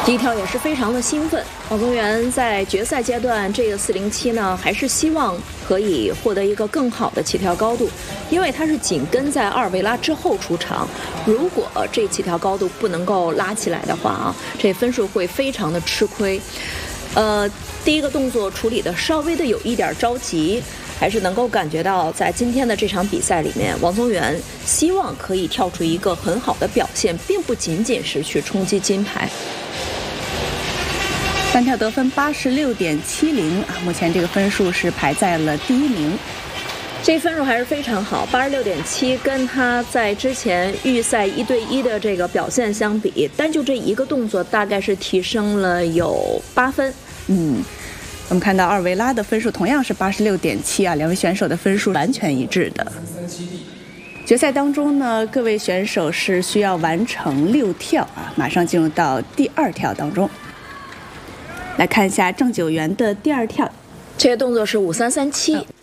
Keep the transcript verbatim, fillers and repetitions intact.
第一跳也是非常的兴奋，王宗源在决赛阶段这个四零七呢，还是希望可以获得一个更好的起跳高度，因为他是紧跟在阿尔维拉之后出场，如果这起跳高度不能够拉起来的话啊，这分数会非常的吃亏。呃，第一个动作处理的稍微的有一点着急，还是能够感觉到在今天的这场比赛里面，王宗源希望可以跳出一个很好的表现，并不仅仅是去冲击金牌。 单跳得分八十六点七零啊，目前这个分数是排在了第一名。 这分数还是非常好，八十六点七，跟他在之前预赛一对一的这个表现相比，单就这一个动作大概是提升了有八分。 嗯，我们看到阿尔维拉的分数同样是八十六点七啊，两位选手的分数完全一致的。决赛当中呢，各位选手是需要完成六跳啊，马上进入到第二跳当中。来看一下郑九元的第二跳， 这个动作是五三三七。